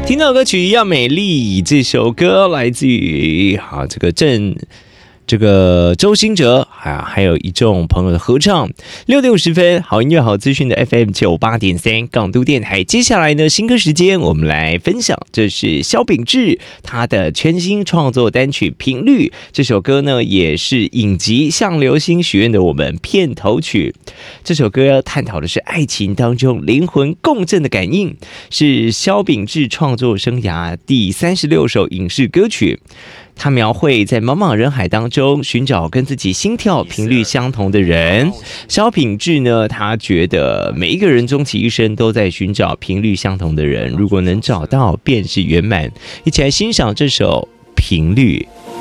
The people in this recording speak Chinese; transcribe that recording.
听到歌曲一样美丽，这首歌来自于这个周兴哲还有一众朋友的合唱。6:50，好音乐好资讯的 FM 98.3港都电台。接下来呢，新歌时间，我们来分享，这是萧秉治他的全新创作单曲《频率》。这首歌呢，也是影集《向流星许愿的我们》片头曲。这首歌探讨的是爱情当中灵魂共振的感应，是萧秉治创作生涯第36首影视歌曲。他描绘在茫茫人海当中寻找跟自己心跳频率相同的人。萧秉治呢，他觉得每一个人终其一生都在寻找频率相同的人，如果能找到便是圆满。一起来欣赏这首《频率》。